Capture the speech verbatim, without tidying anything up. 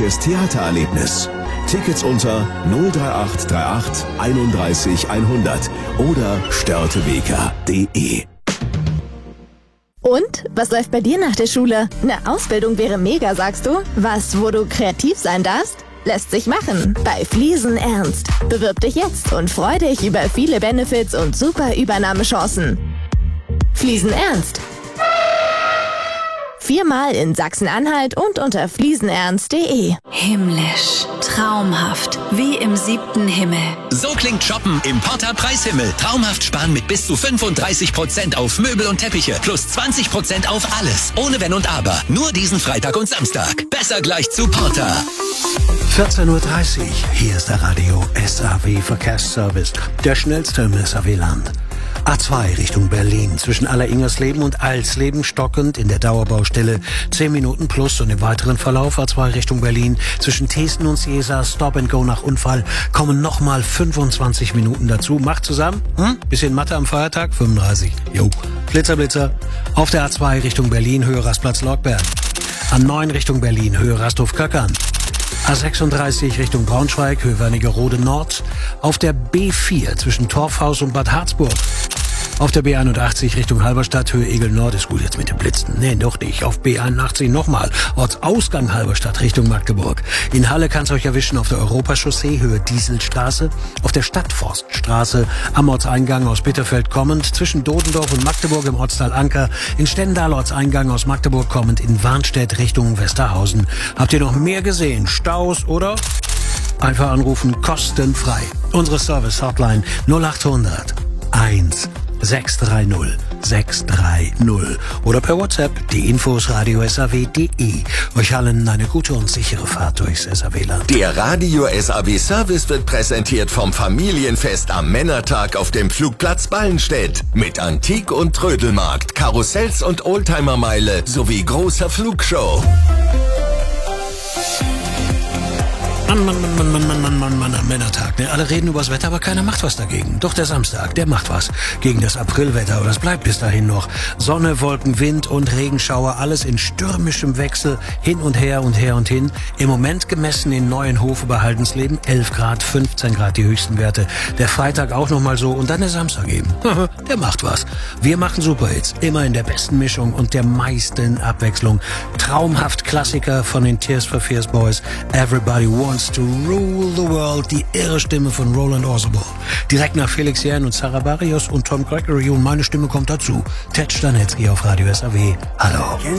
einmaliges Theatererlebnis. Tickets unter null drei acht drei acht einunddreißig hundert oder störtebeker punkt de. Und? Was läuft bei dir nach der Schule? Eine Ausbildung wäre mega, sagst du? Was, wo du kreativ sein darfst? Lässt sich machen. Bei Fliesen Ernst. Bewirb dich jetzt und freu dich über viele Benefits und super Übernahmechancen. Fliesen Ernst. Viermal in Sachsen-Anhalt und unter fliesenernst punkt de. Himmlisch, traumhaft, wie im siebten Himmel. So klingt Shoppen im Porta Preishimmel. Traumhaft sparen mit bis zu fünfunddreißig Prozent auf Möbel und Teppiche plus zwanzig Prozent auf alles. Ohne Wenn und Aber. Nur diesen Freitag und Samstag. Besser gleich zu Porta. vierzehn Uhr dreißig. Hier ist der Radio S A W Verkehrsservice. Der schnellste im S A W-Land. A zwei Richtung Berlin. Zwischen Alleringersleben und Alsleben stockend in der Dauerbaustelle zehn Minuten plus und im weiteren Verlauf A zwei Richtung Berlin. Zwischen Thesen und Ciesa Stop and Go nach Unfall kommen nochmal fünfundzwanzig Minuten dazu. Macht zusammen? Hm? Bisschen Mathe am Feiertag? fünfunddreißig. Jo. Blitzer, Blitzer. Auf der A zwei Richtung Berlin, Höhe Rastplatz Lockberg. A neun Richtung Berlin, Höhe Rasthof-Köckern. A sechsunddreißig Richtung Braunschweig, Höhe Wernigerode Nord. Auf der B vier zwischen Torfhaus und Bad Harzburg. Auf der B einundachtzig Richtung Halberstadt, Höhe Egel Nord. Ist gut jetzt mit dem Blitzen. Nee, doch nicht. Auf B einundachtzig nochmal. Ortsausgang Halberstadt Richtung Magdeburg. In Halle kann's euch erwischen auf der Europachaussee, Höhe Dieselstraße. Auf der Stadtforststraße am Ortseingang aus Bitterfeld kommend. Zwischen Dodendorf und Magdeburg im Ortsteil Anker. In Stendal Ortseingang aus Magdeburg kommend. In Warnstedt Richtung Westerhausen. Habt ihr noch mehr gesehen? Staus oder? Einfach anrufen, kostenfrei. Unsere Service-Hotline null achthundert eins sechs drei null sechs drei null oder per WhatsApp die Infos radio s a w punkt de. Euch allen eine gute und sichere Fahrt durchs S A W-Land. Der Radio S A W Service wird präsentiert vom Familienfest am Männertag auf dem Flugplatz Ballenstedt. Mit Antik- und Trödelmarkt, Karussells und Oldtimermeile sowie großer Flugshow. Mann, Mann, Mann, Mann, Mann, Mann, Mann, Mann, Mann, am Männertag. Ne? Alle reden übers Wetter, aber keiner macht was dagegen. Doch der Samstag, der macht was gegen das Aprilwetter. Und das bleibt bis dahin noch. Sonne, Wolken, Wind und Regenschauer, alles in stürmischem Wechsel, hin und her und her und hin. Im Moment gemessen in Neuenhofe bei Haldensleben, elf Grad, fünfzehn Grad die höchsten Werte. Der Freitag auch nochmal so und dann der Samstag eben. Der macht was. Wir machen Superhits, immer in der besten Mischung und der meisten Abwechslung. Traumhaft Klassiker von den Tears for Fears Boys. Everybody Wants to Rule the World, die irre Stimme von Roland Orzabal. Direkt nach Felix Jähn und Sarah Barrios und Tom Gregory und meine Stimme kommt dazu. Ted Stanetzky auf Radio S A W. Hallo.